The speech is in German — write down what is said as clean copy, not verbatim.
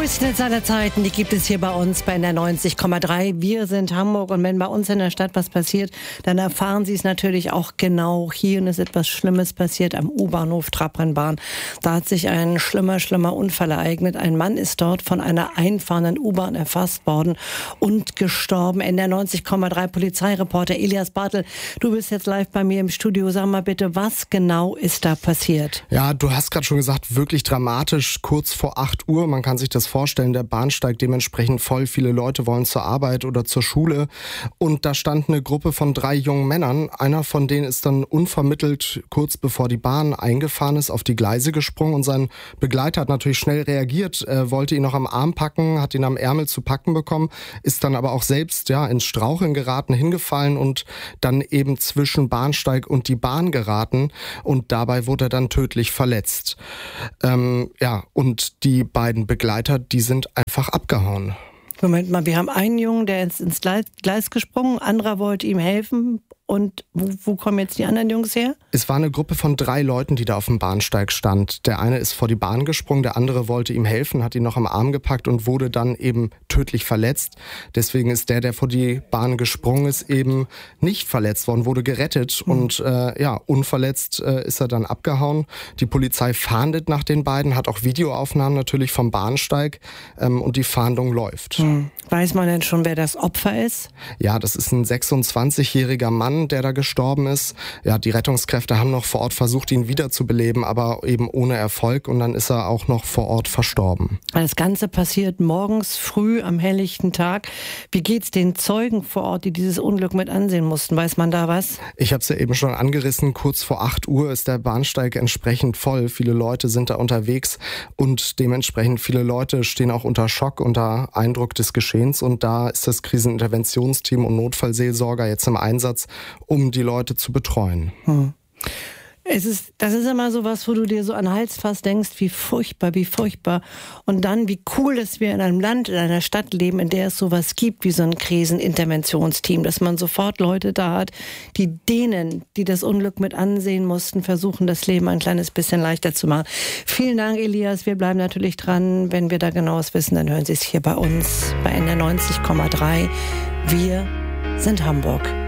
größten Hits aller Zeiten, die gibt es hier bei uns bei NDR 90,3. Wir sind Hamburg und wenn bei uns in der Stadt was passiert, dann erfahren Sie es natürlich auch genau. Hier ist etwas Schlimmes passiert am U-Bahnhof Trabrennbahn. Da hat sich ein schlimmer Unfall ereignet. Ein Mann ist dort von einer einfahrenden U-Bahn erfasst worden und gestorben. NDR 90,3 Polizeireporter Elias Bartel, du bist jetzt live bei mir im Studio. Sag mal bitte, was genau ist da passiert? Ja, du hast gerade schon gesagt, wirklich dramatisch, kurz vor 8 Uhr. Man kann sich das vorstellen, der Bahnsteig dementsprechend voll. Viele Leute wollen zur Arbeit oder zur Schule. Und da stand eine Gruppe von 3 jungen Männern. Einer von denen ist dann unvermittelt, kurz bevor die Bahn eingefahren ist, auf die Gleise gesprungen. Und sein Begleiter hat natürlich schnell reagiert, wollte ihn noch am Arm packen, hat ihn am Ärmel zu packen bekommen, ist dann aber auch selbst ins Straucheln geraten, hingefallen und dann eben zwischen Bahnsteig und die Bahn geraten. Und dabei wurde er dann tödlich verletzt. Und die beiden Begleiter, die sind einfach abgehauen. Moment mal, wir haben einen Jungen, der ist ins Gleis gesprungen, anderer wollte ihm helfen. Und wo kommen jetzt die anderen Jungs her? Es war eine Gruppe von 3 Leuten, die da auf dem Bahnsteig stand. Der eine ist vor die Bahn gesprungen, der andere wollte ihm helfen, hat ihn noch am Arm gepackt und wurde dann eben tödlich verletzt. Deswegen ist der vor die Bahn gesprungen ist, eben nicht verletzt worden, wurde gerettet und unverletzt ist er dann abgehauen. Die Polizei fahndet nach den beiden, hat auch Videoaufnahmen natürlich vom Bahnsteig und die Fahndung läuft. Weiß man denn schon, wer das Opfer ist? Ja, das ist ein 26-jähriger Mann, der da gestorben ist. Ja, die Rettungskräfte haben noch vor Ort versucht, ihn wiederzubeleben, aber eben ohne Erfolg und dann ist er auch noch vor Ort verstorben. Das Ganze passiert morgens früh am helllichten Tag. Wie geht's den Zeugen vor Ort, die dieses Unglück mit ansehen mussten? Weiß man da was? Ich habe es ja eben schon angerissen, kurz vor 8 Uhr ist der Bahnsteig entsprechend voll. Viele Leute sind da unterwegs und dementsprechend viele Leute stehen auch unter Schock, unter Eindruck des Geschehens und da ist das Kriseninterventionsteam und Notfallseelsorger jetzt im Einsatz, um die Leute zu betreuen. Das ist immer so was, wo du dir so an den Hals fast denkst, wie furchtbar. Und dann, wie cool, dass wir in einem Land, in einer Stadt leben, in der es sowas gibt wie so ein Kriseninterventionsteam, dass man sofort Leute da hat, die denen, die das Unglück mit ansehen mussten, versuchen, das Leben ein kleines bisschen leichter zu machen. Vielen Dank, Elias. Wir bleiben natürlich dran. Wenn wir da genaues wissen, dann hören Sie es hier bei uns, bei NDR 90,3. Wir sind Hamburg.